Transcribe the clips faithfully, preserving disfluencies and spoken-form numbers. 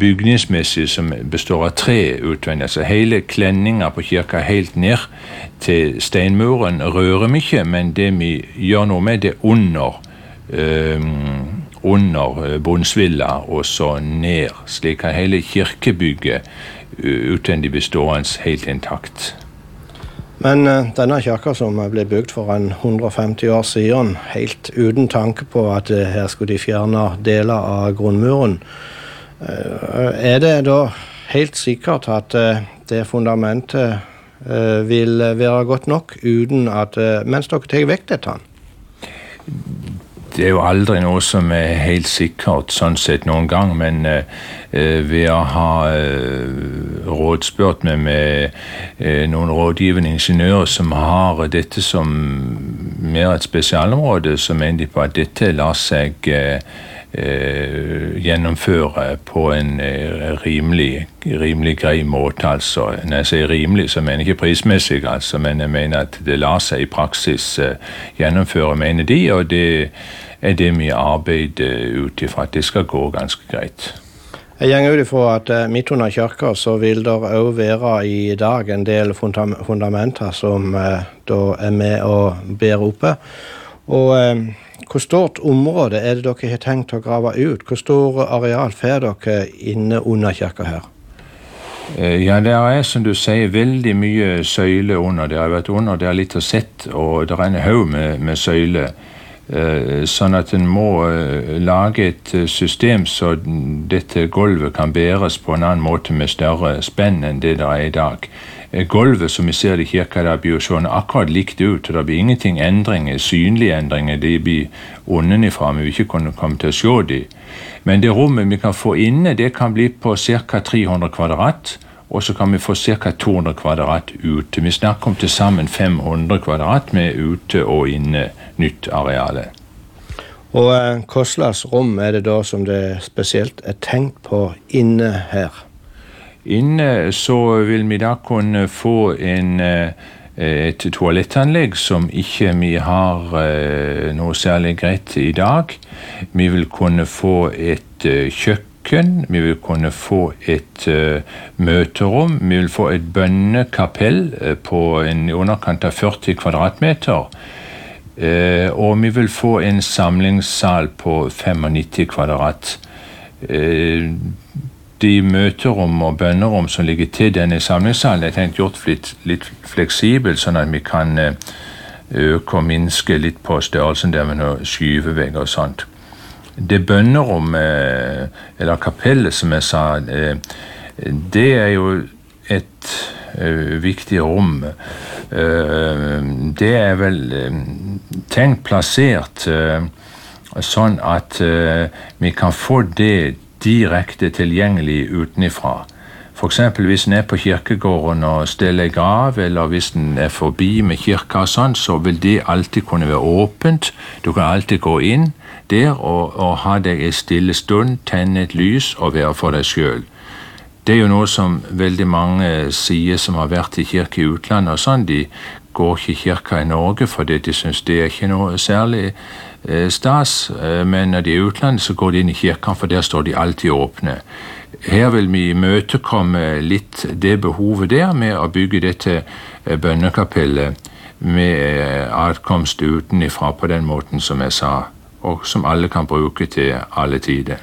bygningsmessig som består av tre utvendig. Altså hele klenninga på kirka helt ned til steinmuren rører vi ikke, men det vi gjør noe med det under, um, under bunnsvilla og så ned, slik at hele kirkebygget utvendig bestående helt intakt. Men uh, denne kirka som ble bygd for en hundre og femti år siden, helt uten tanke på at uh, her skulle de fjerne deler av grunnmuren, uh, er det da helt sikkert at uh, det fundamentet uh, vil være godt nok uten at, uh, mens dere tar vekk dette? Det er jo aldri noe som er helt sikkert, sånn sett noen gang, men uh, ved å ha uh, rådspurt med, med uh, noen rådgivende ingeniører som har dette som mer et spesialområde, så mener de på at dette lar seg uh, uh, gjennomføre på en uh, rimelig, rimelig grei måte. Altså. Når jeg sier rimelig, så mener jeg ikke prismessig, altså, men jeg mener at det lar seg i praksis uh, gjennomføre, mener de, og det er det vi arbeider ut ifra, at det skal gå ganske greit. Jeg går ut ifra at uh, midt under kirka så vil det også være i dag en del fundam- fundamenter som uh, da er med å bære oppe. Og uh, hvor stort område er det dere har tenkt å grave ut? Hvor stor areal får dere inne under kirka her? Uh, ja, det er som du sier veldig mye søyle under. Det har vært under, det er litt å sett, og det er en haug med, med søyle. Sånn at en må lage et system så dette gulvet kan bæres på en annen måte med større spenn enn det der er i dag. Gulvet som vi ser i kirka der blir jo sånn akkurat likt ut, og det blir ingenting endringer, synlige endringer, de blir underifra, men vi ikke kunne komme til å se de. Men det rommet vi kan få inne, det kan bli på ca. tre hundre kvadrat, og så kan vi få ca. to hundre kvadrat ute. Vi snakker om til sammen fem hundre kvadrat med ute og inne nytt areale. Og eh, hva slags rom er det da som det spesielt er tenkt på inne her? Inne så vil vi da kunne få en, et toalettanlegg som ikke vi har noe særlig greit i dag. Vi vil kunne få et kjøkken. Vi vil kunne få et uh, møterom, vi vil få et bønnekapell uh, på en underkant av førti kvadratmeter, uh, og vi vil få en samlingssal på nittifem kvadrat. Uh, de møterom og bønnerom som ligger til denne samlingssalen er tenkt gjort litt, litt fleksibel, sånn at vi kan uh, øke og minske litt på størrelsen der med noen skyvevegger og sånt. Det bønnerom, eller kapellet som jeg sa, det er jo et viktig rom. Det er vel tenkt plassert sånn at vi kan få det direkte tilgjengelig utenifra. For eksempel hvis en er på kirkegården og steller grav, eller hvis en er forbi med kirka og sånn, så vil det alltid kunne være åpent. Du kan alltid gå inn der og, og ha deg en stille stund, tenne et lys og være for deg selv. Det er jo noe som veldig mange sier som har vært i kirke i utlandet og sånn, de går ikke i kirka i Norge fordi de synes det er ikke noe særlig eh, stas, men når de er i utlandet så går de inn i kirka, for der står de alltid åpne. Her vil vi imøtekomme litt det behovet der med å bygge dette bønnekapellet med adkomst utenifra på den måten som jeg sa, og som alle kan bruke til alle tider.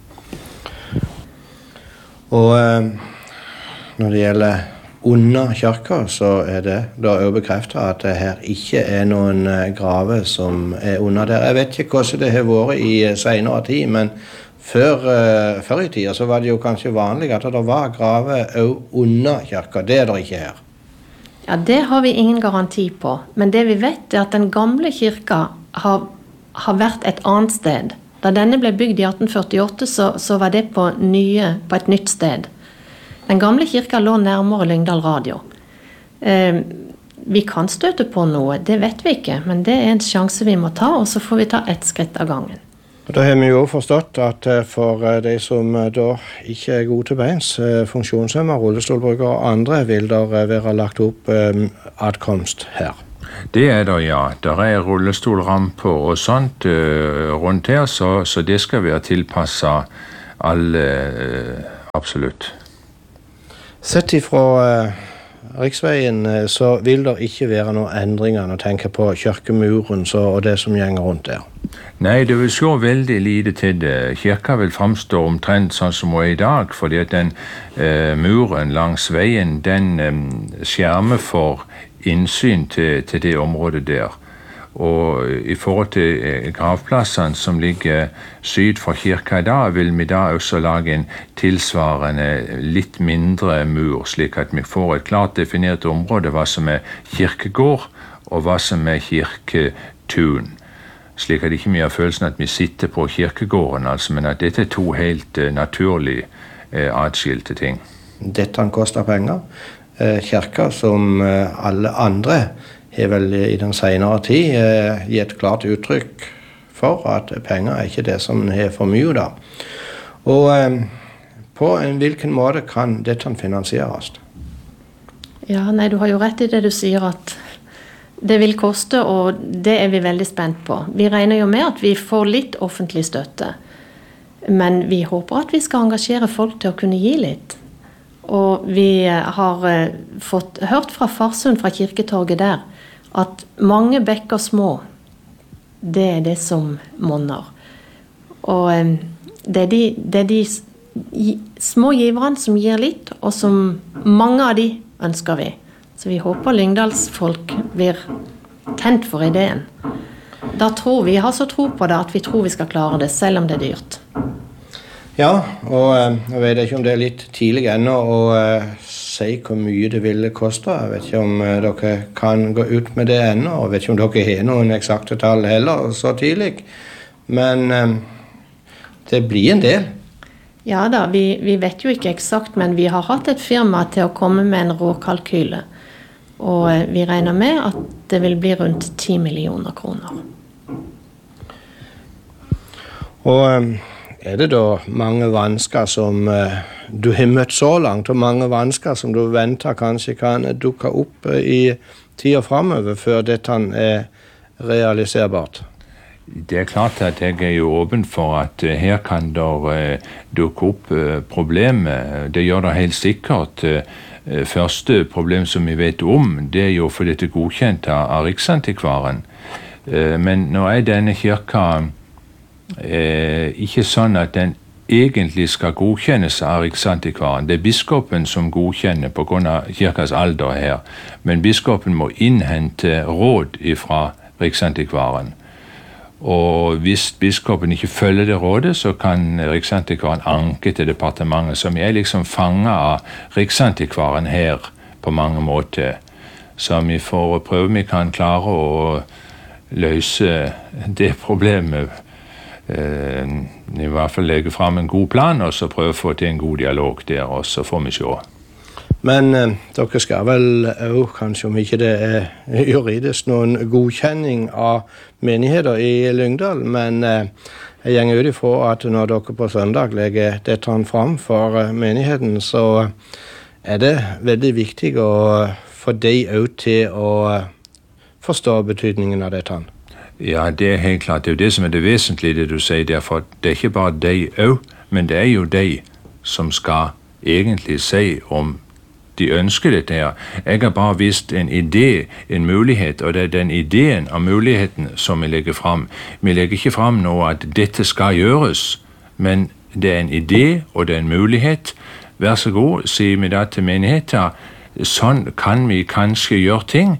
Og eh, når det gjelder under kirka, så er det da også bekreftet at det her ikke er noen grave som er under der. Jeg vet ikke hvordan det har vært i senere tid, men før, uh, før i tida så var det jo kanskje vanlig at det var grave også under kirka. Det er det ikke her. Ja, det har vi ingen garanti på, men det vi vet er at den gamle kirka har har vært et annet sted. Da denne ble bygd i atten førtiåtte, så, så var det på, nye, på et nytt sted. Den gamle kirka lå nærmere Lyngdal Radio. Eh, vi kan støte på noe, det vet vi ikke, men det er en sjanse vi må ta, og så får vi ta ett skritt av gangen. Da har vi jo forstått at for de som da ikke er gode til beins, funksjonshemmer, rullestolbrukere og andre, vil der være lagt opp adkomst her. Det er der, ja. Der er rullestolramper og sånt uh, rundt her, så, så det skal være tilpasset alle uh, absolutt. Sett ifra eh, riksveien eh, så vil det ikke være noen endringer når du tenker på kirkemuren så, og det som gjenger rundt der. Nei, det vil se veldig lite til det. Kirka vil framstå omtrent sånn som hun er i dag, fordi at den eh, muren langs veien, den eh, skjermer for innsyn til, til det området der. Og i forhold til eh, gravplassene som ligger syd for kirka i dag, vil vi da også lage en tilsvarende litt mindre mur, slik at vi får et klart definert område hva som er kirkegård og hva som er kirketun. Slik at ikke vi har følelsen at vi sitter på kirkegården, altså, men at dette er to helt uh, naturlig uh, atskilte ting. Dette koster penger. Eh, kirka, som eh, alle andre, har vel i den senere tid eh, gitt klart uttrykk for at penger er ikke det som er for mye da. Og eh, på en hvilken måte kan dette finansieres? Ja, nei, du har jo rett i det du sier at det vil koste, og det er vi veldig spent på. Vi regner jo med at vi får litt offentlig støtte, men vi håper at vi skal engasjere folk til å kunne gi litt. Og vi har fått hørt fra Farsund, fra kirketorget der, at mange bekker små, det er det som monner. Og det er de, det er de små giverne som gir litt, og som mange av de ønsker vi. Så vi håper Lyngdalsfolk blir tent for ideen. Da tror vi, vi har så tro på det at vi tror vi skal klare det, selv om det er dyrt. Ja, og eh, jeg vet ikke om det er litt tidlig ennå å eh, si hvor mye det ville koste. Jeg vet ikke om eh, dere kan gå ut med det ennå, og jeg vet ikke om dere har noen eksakte tall heller så tidlig. Men eh, det blir en del. Ja da, vi, vi vet jo ikke eksakt, men vi har hatt et firma til å komme med en råkalkyle. Og vi regner med at det vil bli rundt ti millioner kroner. Og er det da mange vansker som du har møtt så langt, og mange vansker som du venter kanskje kan dukke opp i tida fremover før dette er realiserbart? Det er klart at jeg er jo åpen for at her kan det dukke opp problemer. Det gjør det helt sikkert. Første problem som vi vet om, det er jo for dette godkjent av Riksantikvaren. Men nå er denne kirka ikke sånn at den egentlig skal godkjennes av Riksantikvaren. Det er biskopen som godkjenner på grunn av kirkas alder her. Men biskopen må innhente råd fra Riksantikvaren. Og hvis biskopen ikke følger det rådet, så kan Riksantikvaren anke til departementet, som er liksom fanget av Riksantikvaren her på mange måter. Så vi får prøve vi kan klare å løse det problemet. Eh, I hvert fall legge frem en god plan, og så prøve å få til en god dialog der, og så får vi se. Men eh, dere skal vel også, kanskje om ikke det er juridisk, noen godkjenning av menigheter i Lyngdal, men eh, jeg gjenger ut ifra at når dere på søndag legger dette fram for eh, menigheten, så er det veldig viktig å få de også til å forstå betydningen av dette. Ja, det er helt klart. Det er jo det som er det vesentlige, det du sier derfor. Det er ikke bare de også, men det er jo de som skal egentlig si om de ønsker dette her. Jeg har bare vist en idé, en mulighet, og det er den ideen av muligheten som vi legger fram. Vi legger ikke fram nå at dette skal gjøres, men det er en idé, og det er en mulighet. Vær så god, sier vi da til menigheter. Sånn kan vi kanskje gjøre ting,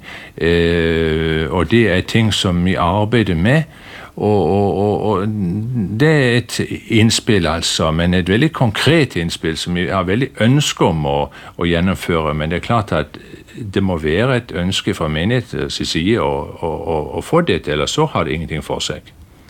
eh, og det er ting som vi arbeider med. Og, og, og, og det er et innspill, altså, men et veldig konkret innspill som vi har veldig ønske om å, å gjennomføre. Men det er klart at det må være et ønske fra menighetens side å, å, å, å få dette, eller så har det ingenting for seg.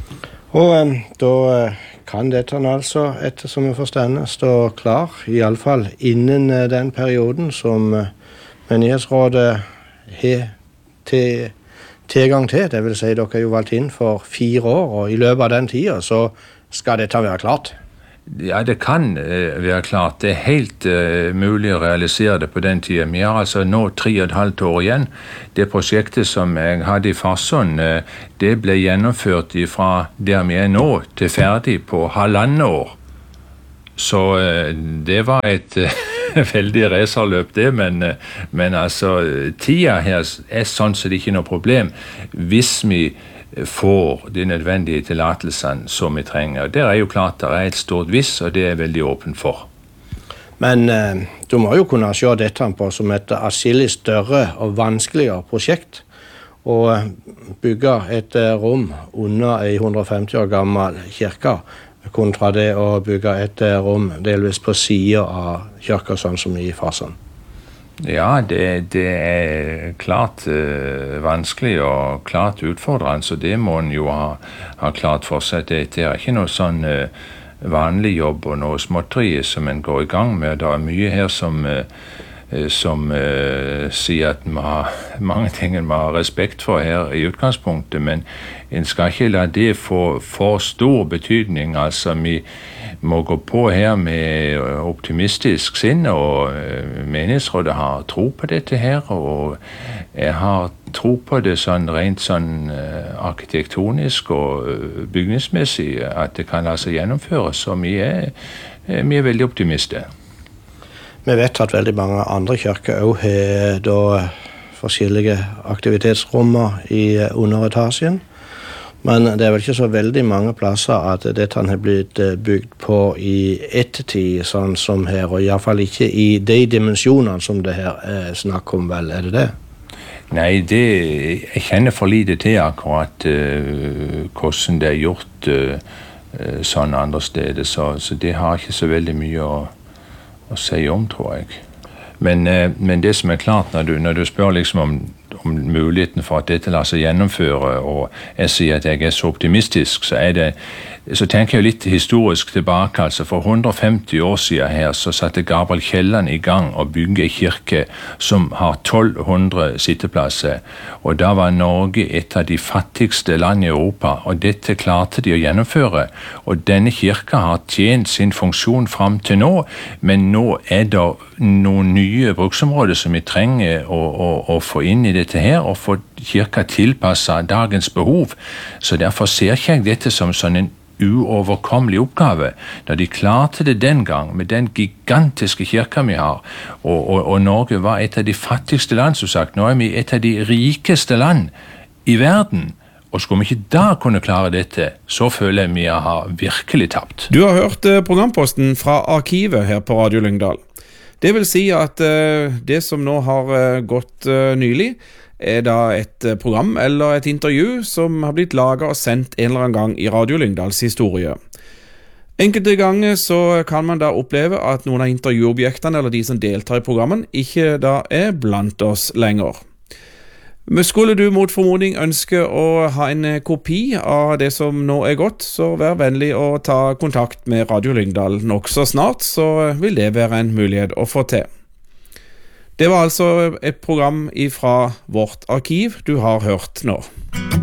Og um, da kan dette altså, ettersom vi forstår, stå klar, i alle fall innen uh, den perioden som uh, menighetsrådet har til tilgang til. Det vil si, dere er jo valgt inn for fire år, og i løpet av den tiden så skal dette være klart. Ja, det kan uh, være klart. Det er helt uh, mulig å realisere det på den tiden. Vi har altså nå tre og et halvt år igjen. Det prosjektet som jeg hadde i Farsund, uh, det ble gjennomført fra der vi er nå til ferdig på halvannet år. Så det var et veldig racerløp det, men, men altså, tida her er sånn så det ikke er noe problem hvis vi får de nødvendige tillatelsene som vi trenger. Det er jo klart det er et stort hvis, og det er jeg veldig åpen for. Men eh, du må jo kunne se dette på som et atskillig større og vanskeligere prosjekt. Å bygge et rom under en hundre og femti år gammel kirke, kontra det å bygge et rom delvis på siden av kirka, sånn som i Farsund. Ja, det, det er klart uh, vanskelig og klart utfordrende, så det må en jo ha, ha klart for seg. Det, det er ikke noe sånn uh, vanlig jobb og noe småtteri som en går i gang med. Det er mye her som, uh, som uh, sier at man har mange ting en må ha respekt for her i utgangspunktet, men en skal ikke la det få for stor betydning. Altså, vi må gå på her med optimistisk sinn, og menighetsrådet har tro på dette her, og jeg har tro på det sånn rent sånn arkitektonisk og bygningsmessig, at det kan altså gjennomføres, og vi er, vi er veldig optimister. Vi vet at veldig mange andre kirker også har da forskjellige aktivitetsrommer i underetasjen. Men det er vel ikke så veldig mange plasser at dette har blitt bygd på i ettertid, sånn som her, og i hvert fall ikke i de dimensjonene som det her er snakk om, vel, er det det? Nei, det, jeg kjenner for lite til akkurat uh, hvordan det er gjort uh, sånn andre steder, så, så det har ikke så veldig mye å, å si om, tror jeg. Men, uh, men det som er klart, når du, når du spør liksom om om muligheten for at dette lar seg gjennomføre, og jeg sier at jeg er så optimistisk, så er det, så tenker jeg litt historisk tilbake. Altså for hundre og femti år siden her, så satte Gabriel Kielland i gang å bygge en kirke som har tolv hundre sitteplasser, og da var Norge et av de fattigste land i Europa, og dette klarte de å gjennomføre, og denne kirka har tjent sin funksjon fram til nå, men nå er det noen nye bruksområder som vi trenger å, å, å få inn i dette her, og få kirka tilpasset dagens behov. Så derfor ser ikke jeg dette som sånn en uoverkommelig oppgave. Da de klarte det den gang, med den gigantiske kirka vi har, og, og, og Norge var et av de fattigste land, som sagt, nå er vi et av de rikeste land i verden. Og skulle vi ikke da kunne klare dette, så føler jeg vi har virkelig tapt. Du har hørt programposten fra Arkivet her på Radio Lyngdal. Det vil si at uh, det som nå har uh, gått uh, nylig, er da et uh, program eller et intervju som har blitt laget og sendt en eller annen gang i Radio Lyngdals historie. Enkelte ganger så kan man da oppleve at noen av intervjuobjektene eller de som deltar i programmen ikke da er blant oss lenger. Men skulle du mot formodning ønske å ha en kopi av det som nå er gått, så vær vennlig å ta kontakt med Radio Lyngdal nok så snart, så vil det være en mulighet å få til. Det var altså et program fra vårt arkiv du har hørt nå.